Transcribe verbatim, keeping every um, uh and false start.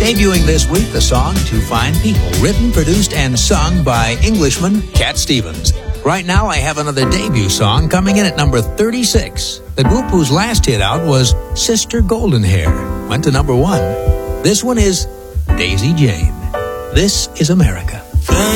Debuting this week, the song To Find People, written, produced, and sung by Englishman Cat Stevens. Right now, I have another debut song coming in at number thirty-six. The group whose last hit out was Sister Goldenhair. Went to number one. This one is Daisy Jane. This is America.